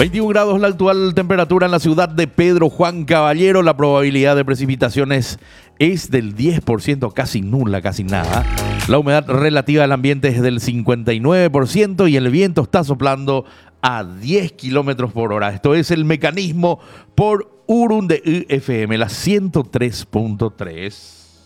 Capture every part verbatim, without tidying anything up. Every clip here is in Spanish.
veintiún grados la actual temperatura en la ciudad de Pedro Juan Caballero. La probabilidad de precipitaciones es del diez por ciento, casi nula, casi nada. La humedad relativa del ambiente es del cincuenta y nueve por ciento y el viento está soplando a diez kilómetros por hora. Esto es El Mecanismo por Urun de U F M, la ciento tres punto tres.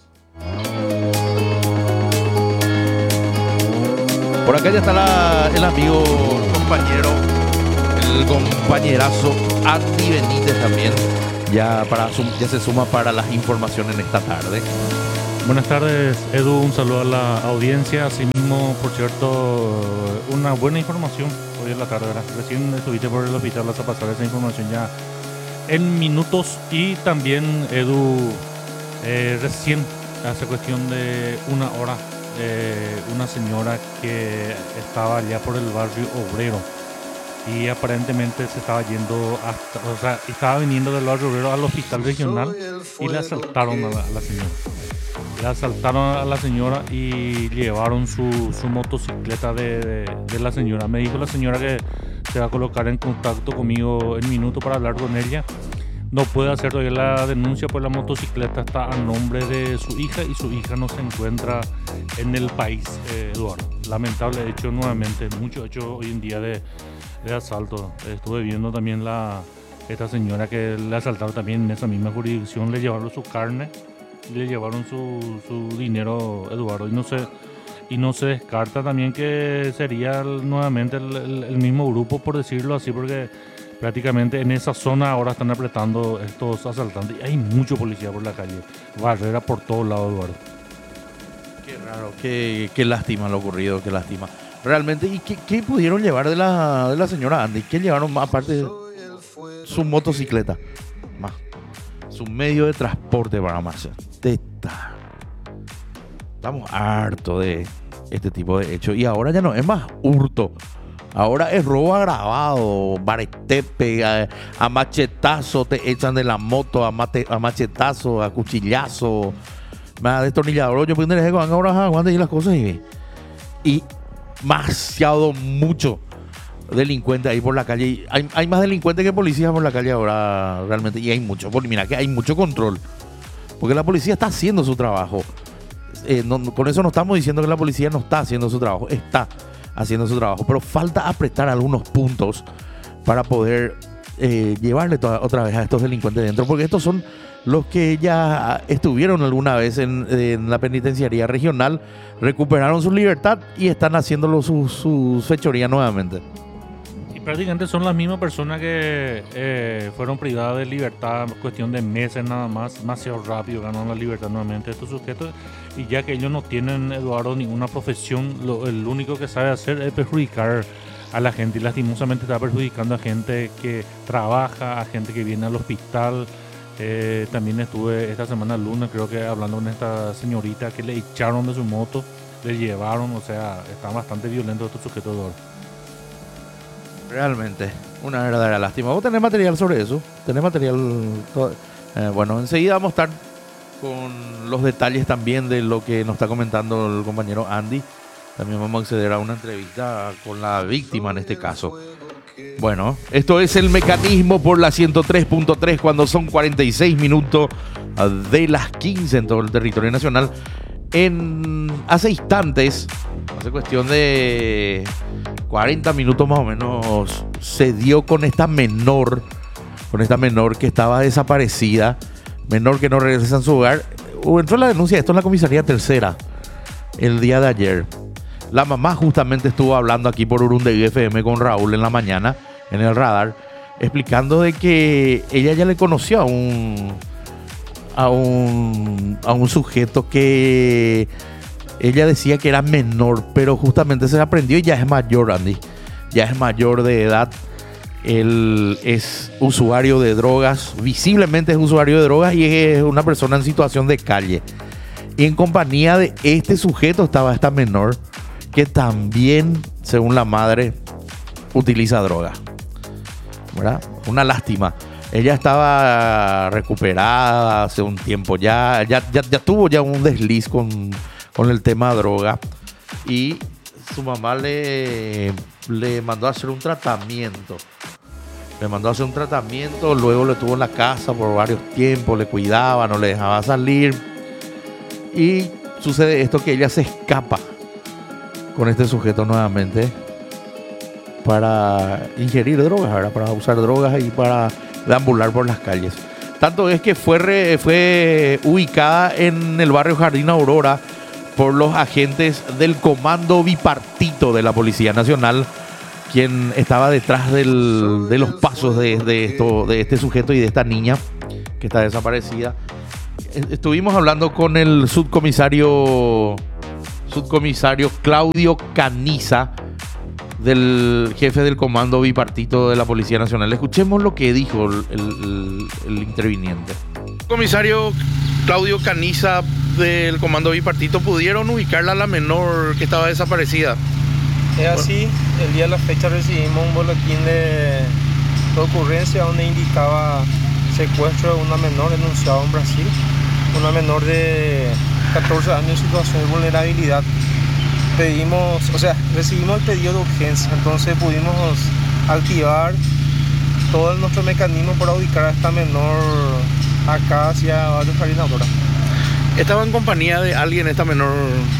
Por acá ya está la, el amigo, el compañero, el compañerazo Andy Benítez también. Ya, para, ya se suma para las informaciones en esta tarde. Buenas tardes, Edu. Un saludo a la audiencia. Asimismo, por cierto, una buena información hoy en la tarde, ¿verdad? Recién estuviste por el hospital, vas a pasar esa información ya en minutos. Y también, Edu, eh, recién, hace cuestión de una hora, eh, una señora que estaba allá por el barrio Obrero y aparentemente se estaba yendo hasta, o sea, estaba viniendo del barrio Obrero al hospital regional y le asaltaron a la, a la señora. Le asaltaron a la señora y llevaron su, su motocicleta de, de, de la señora. Me dijo la señora que se va a colocar en contacto conmigo en minuto para hablar con ella. No puede hacer todavía la denuncia, pues la motocicleta está a nombre de su hija y su hija no se encuentra en el país, eh, Eduardo. Lamentable hecho nuevamente, mucho hecho hoy en día de, de asalto. Estuve viendo también la esta señora que le asaltaron también en esa misma jurisdicción, le llevaron su carne y le llevaron su, su dinero, Eduardo. Y no se, y no se descarta también que sería nuevamente el, el, el mismo grupo, por decirlo así, porque prácticamente en esa zona ahora están apretando estos asaltantes y hay mucho policía por la calle, barrera por todos lados, Eduardo. Qué raro, qué, qué lástima lo ocurrido, qué lástima. Realmente, ¿y qué, qué pudieron llevar de la, de la señora Andy? ¿Qué llevaron más aparte de su motocicleta? Más. Su medio de transporte para más. Teta. Estamos hartos de este tipo de hechos. Y ahora ya no es más hurto. Ahora es robo agravado, baretepe, a, a machetazo te echan de la moto, a, mate, a machetazo, a cuchillazo, a destornillador. Yo puedo decir que van ahora aguanten y las cosas y, y demasiado mucho delincuente ahí por la calle. Hay, hay más delincuentes que policías por la calle ahora realmente y hay mucho. Porque mira que hay mucho control, porque la policía está haciendo su trabajo. Eh, no, con eso no estamos diciendo que la policía no está haciendo su trabajo, está haciendo su trabajo, pero falta apretar algunos puntos para poder eh, llevarle toda, otra vez a estos delincuentes dentro, porque estos son los que ya estuvieron alguna vez en, en la penitenciaría regional, recuperaron su libertad y están haciéndolo sus su fechorías nuevamente. Y prácticamente son las mismas personas que eh, fueron privadas de libertad, cuestión de meses nada más, demasiado rápido ganaron la libertad nuevamente estos sujetos. Y ya que ellos no tienen, Eduardo, ninguna profesión, lo, el único que sabe hacer es perjudicar a la gente. Y lastimosamente está perjudicando a gente que trabaja, a gente que viene al hospital. Eh, también estuve esta semana lunes, creo que hablando con esta señorita que le echaron de su moto, le llevaron, o sea, están bastante violentos estos sujetos, Eduardo. Realmente, una verdadera lástima. ¿Vos tenés material sobre eso? ¿Tenés material? Todo? Eh, bueno, enseguida vamos a estar con los detalles también de lo que nos está comentando el compañero Andy. También vamos a acceder a una entrevista con la víctima en este caso. Bueno, esto es El Mecanismo por la ciento tres punto tres cuando son cuarenta y seis minutos de las quince en todo el territorio nacional. En hace instantes, hace cuestión de cuarenta minutos más o menos, se dio con esta menor, con esta menor que estaba desaparecida. Menor que no regresa en su hogar. Entró la denuncia, esto en la comisaría tercera el día de ayer. La mamá justamente estuvo hablando aquí por Urun de U F M con Raúl en la mañana, en el radar, explicando de que ella ya le conoció a un a un a un sujeto que ella decía que era menor, pero justamente se aprendió y ya es mayor, Andy. Ya es mayor de edad. Él es usuario de drogas, visiblemente es usuario de drogas y es una persona en situación de calle. Y en compañía de este sujeto estaba esta menor que también, según la madre, utiliza droga. ¿Verdad? Una lástima. Ella estaba recuperada hace un tiempo ya, ya, ya, ya tuvo ya un desliz con, con el tema droga y su mamá le, le mandó a hacer un tratamiento. Le mandó a hacer un tratamiento, luego lo tuvo en la casa por varios tiempos, le cuidaba, no le dejaba salir. Y sucede esto, que ella se escapa con este sujeto nuevamente para ingerir drogas, ¿verdad? Para usar drogas y para deambular por las calles. Tanto es que fue, re, fue ubicada en el barrio Jardín Aurora por los agentes del Comando Bipartito de la Policía Nacional, quien estaba detrás del, de los pasos de, de, esto, de este sujeto y de esta niña que está desaparecida. Estuvimos hablando con el subcomisario, subcomisario Claudio Caniza, del jefe del Comando Bipartito de la Policía Nacional. Escuchemos lo que dijo el, el, el interviniente. Comisario Claudio Caniza del Comando Bipartito, ¿pudieron ubicarla a la menor que estaba desaparecida? Es así, el día de la fecha recibimos un boletín de, de ocurrencia donde indicaba secuestro de una menor denunciada en Brasil, una menor de catorce años en situación de vulnerabilidad. Pedimos, o sea, recibimos el pedido de urgencia, entonces pudimos activar todo nuestro mecanismo para ubicar a esta menor acá hacia Barrio Jardín Aurora. ¿Estaba en compañía de alguien esta menor,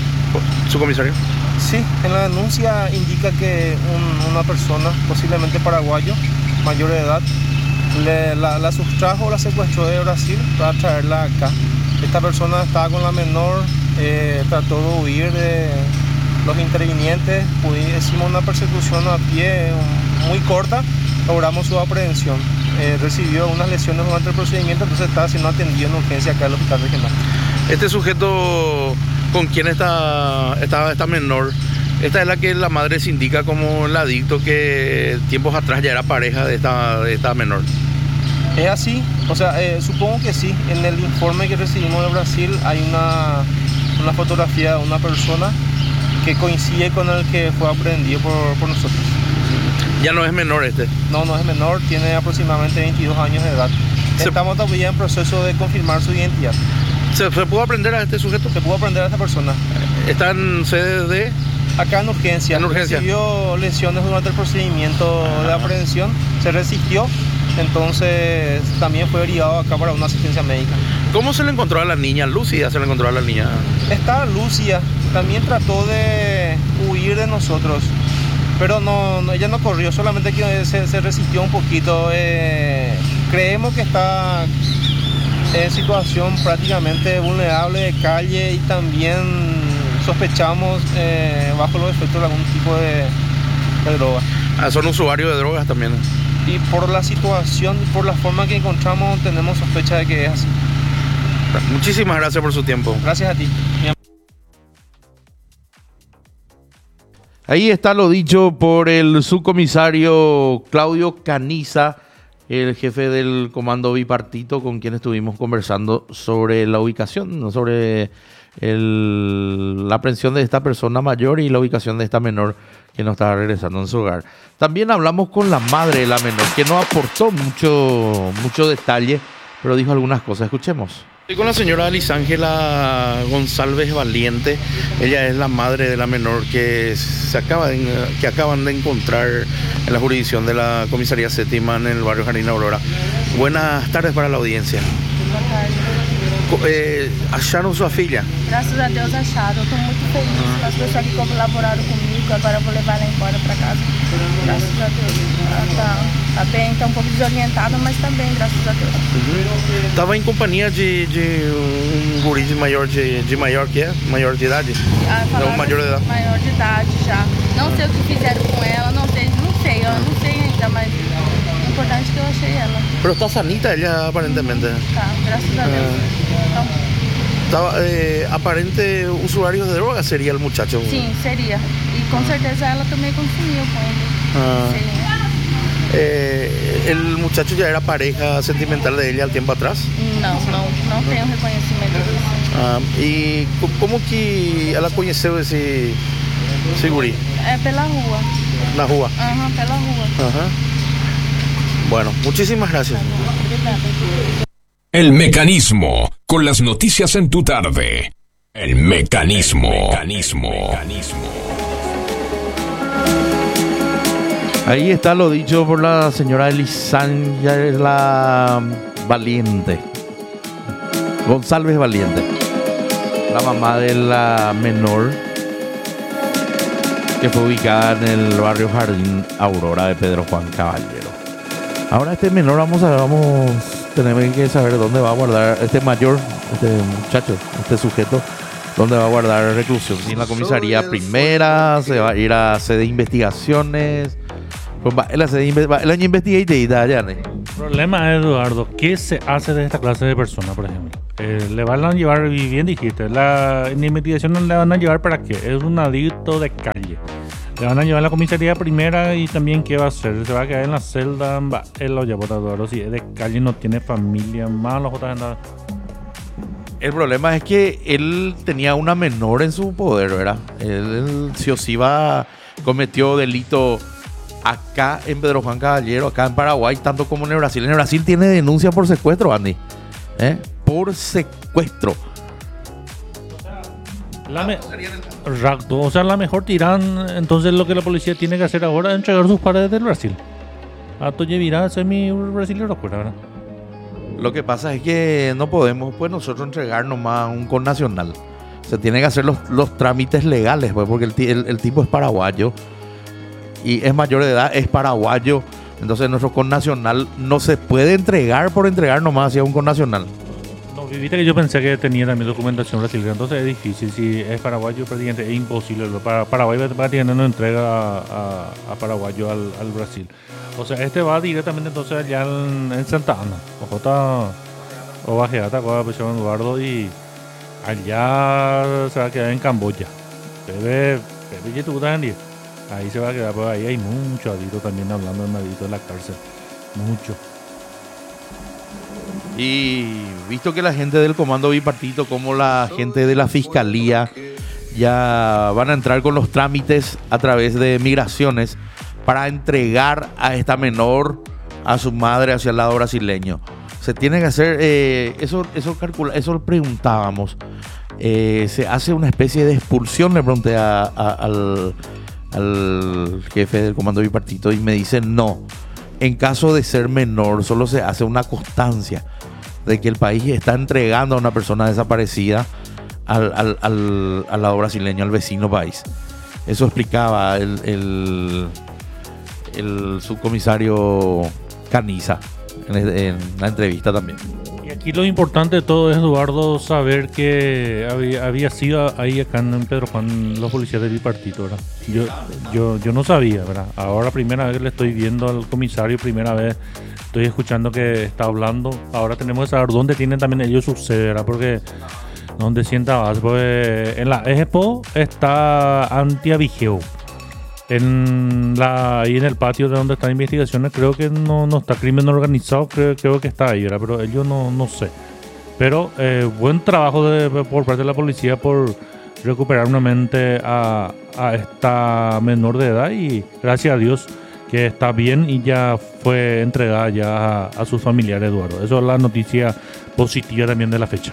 su comisario? Sí, en la denuncia indica que un, una persona, posiblemente paraguayo, mayor de edad, le, la, la sustrajo o la secuestró de Brasil para traerla acá. Esta persona estaba con la menor, eh, trató de huir de los intervinientes, hicimos una persecución a pie muy corta, logramos su aprehensión. Eh, recibió unas lesiones durante el procedimiento, entonces está siendo atendido en urgencia acá en el hospital regional. Este sujeto, ¿con quién está, estaba esta menor? Esta es la que la madre se indica como el adicto que tiempos atrás ya era pareja de esta, de esta menor. Es así, o sea, eh, supongo que sí. En el informe que recibimos de Brasil hay una, una fotografía de una persona que coincide con el que fue aprehendido por, por nosotros. ¿Ya no es menor este? No, no es menor, tiene aproximadamente veintidós años de edad. Se... Estamos todavía en proceso de confirmar su identidad. ¿Se, ¿Se pudo aprender a este sujeto? Se pudo aprender a esta persona. ¿Está en sede de...? Acá en urgencia. En urgencia. Recibió lesiones durante el procedimiento de aprehensión, se resistió, entonces también fue derivado acá para una asistencia médica. ¿Cómo se le encontró a la niña? Lúcida se le encontró a la niña. Está lúcida, también trató de huir de nosotros, pero no, no ella no corrió, solamente que se, se resistió un poquito. Eh, creemos que está en situación prácticamente vulnerable de calle y también sospechamos eh, bajo los efectos de algún tipo de, de droga. Ah, son usuarios de drogas también. Y por la situación y por la forma que encontramos tenemos sospecha de que es así. Muchísimas gracias por su tiempo. Gracias a ti. Ahí está lo dicho por el subcomisario Claudio Caniza, el jefe del Comando Bipartito, con quien estuvimos conversando sobre la ubicación, sobre el, la aprehensión de esta persona mayor y la ubicación de esta menor que no estaba regresando en su hogar. También hablamos con la madre de la menor, que no aportó mucho, mucho detalle, pero dijo algunas cosas. Escuchemos. Estoy con la señora Alisángela González Valiente. Ella es la madre de la menor que se acaba de, que acaban de encontrar en la jurisdicción de la comisaría séptima en el barrio Jardín Aurora. Buenas tardes para la audiencia. Boa tarde. Eh, acharam sua filha? Graças a Deus acharam. Eu estou muito feliz com as pessoas que colaboraram comigo. Agora eu vou levar ela embora para casa. Graças a Deus. Ela tá, tá bem, tá um pouco desorientada, mas tá bem, graças a Deus. Estava uhum. em companhia de, de um guri de maior de, de maior que é? Maior de idade? Ah, não, maior de idade. Maior de idade já. Não sei o que fizeram com ela, não sei, não sei, eu não sei ainda, mas o importante é que eu achei ela. Pero está sanita ella aparentemente. Tá, graças a Deus. Ah. Então, Estaba, eh, aparente usuario de droga sería el muchacho. Sim, seria. E com certeza ela também consumiu com ele. Ah. Sim. Eh, ¿El muchacho ya era pareja sentimental de ella al tiempo atrás? Não, não, não tenho reconhecimento disso. Ah, ¿y cómo que ela conheceu esse, esse guri? É pela rua. Na rua? Aham, uhum, pela rua. Ajá. Bueno, muchísimas gracias. El Mecanismo, con las noticias en tu tarde. El Mecanismo. El Mecanismo. Mecanismo. Ahí está lo dicho por la señora Elisangela Valiente. González Valiente. La mamá de la menor que fue ubicada en el barrio Jardín Aurora de Pedro Juan Caballero. Ahora este menor vamos a vamos tenemos que saber dónde va a guardar este mayor, este muchacho, este sujeto, dónde va a guardar reclusión. Si en la comisaría primera, se va a ir a sede de investigaciones. Pues va en la sede de inve- el año investigative ya, ¿no? El problema es, Eduardo, ¿qué se hace de esta clase de personas, por ejemplo? Eh, le van a llevar, y bien dijiste, la en investigación no le van a llevar para qué, es un adicto de calle. Le van a llevar a la comisaría primera y también ¿qué va a hacer? Se va a quedar en la celda, va, él lo llevó a Eduardo, si es de calle, no tiene familia, más los otros nada. El problema es que él tenía una menor en su poder, ¿verdad? Él, él sí o sí va, cometió delito acá en Pedro Juan Caballero, acá en Paraguay, tanto como en el Brasil. En el Brasil tiene denuncia por secuestro, Andy. ¿Eh? Por secuestro. La me- Rapto, o sea, la mejor tiran, entonces lo que la policía tiene que hacer ahora es entregar sus padres del Brasil. A Toye Virá, ese es mi brasileño, ¿verdad? Lo que pasa es que no podemos, pues, nosotros entregarnos más a un connacional. Se tienen que hacer los, los trámites legales, pues, porque el, ti- el, el tipo es paraguayo y es mayor de edad, es paraguayo. Entonces nuestro connacional no se puede entregar por entregar nomás hacia un connacional. No, viste que yo pensé que tenía también documentación brasileña, entonces es difícil. Si es paraguayo, prácticamente es imposible. Para, Paraguay prácticamente no entrega a, a, a paraguayo al, al Brasil. O sea, este va directamente entonces allá en, en Santa Ana. Ojo, está o Bajeata, con Eduardo, y allá se va a quedar en Camboya. Pepe, Pepe, ¿tú también? Ahí se va a quedar, pues ahí hay mucho adicto también hablando de adicto de la cárcel. Mucho. Y visto que la gente del comando bipartito como la gente de la fiscalía ya van a entrar con los trámites a través de migraciones para entregar a esta menor a su madre hacia el lado brasileño. Se tiene que hacer, eh, eso, eso, calcula, eso preguntábamos. Eh, se hace una especie de expulsión, le pregunté a, a, al, al jefe del comando bipartito y me dice no. En caso de ser menor, solo se hace una constancia de que el país está entregando a una persona desaparecida al, al, al, al lado brasileño, al vecino país. Eso explicaba el, el, el subcomisario Caniza en, en la entrevista también. Y aquí lo importante de todo es, Eduardo, saber que había, había sido ahí acá en Pedro Juan los policías del bipartito, ¿verdad? Yo, yo, yo no sabía, ¿verdad? Ahora primera vez que le estoy viendo al comisario, primera vez estoy escuchando que está hablando. Ahora tenemos que saber dónde tienen también ellos su sede, ¿verdad? Porque donde sienta base, pues en la E G P O está Antia Vigeo. En la, ahí en el patio de donde están investigaciones creo que no, no está crimen organizado, creo, creo que está ahí, ¿verdad? Pero ellos no, no sé. Pero eh, buen trabajo de, por parte de la policía por recuperar nuevamente a, a esta menor de edad y gracias a Dios que está bien y ya fue entregada ya a, a sus familiares, Eduardo. Eso es la noticia positiva también de la fecha.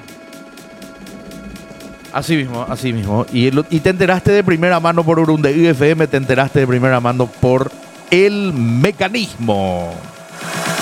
Así mismo, así mismo. Y, lo- y te enteraste de primera mano por Urunday F M, te enteraste de primera mano por El Mecanismo.